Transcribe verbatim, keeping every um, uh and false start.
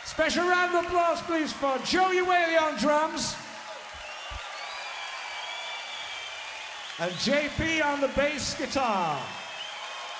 Special round of applause, please, for Joey Whaley on drums. And J P on the bass guitar.